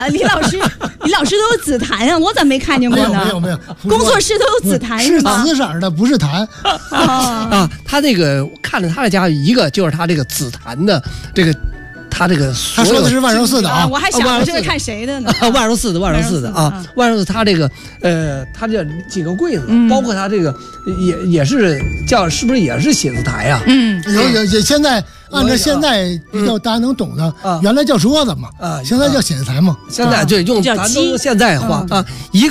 李老师都有紫檀啊，我咋没看见过呢？ 没有， 工作室都有紫檀是吗？ 紫色的，不是檀啊。他这个看着他的家一个就是他这个紫檀的这个。他这个他说的是万寿寺的啊， 我还想着这个看谁的呢？ 万寿寺的啊，万寿寺他这个他这几个柜子，包括他这个也是叫是不是也是写字台呀？ 有现在按照现在比较大家能懂的，原来叫桌子嘛，现在叫写字台嘛， 现在对用咱都现在话啊一个。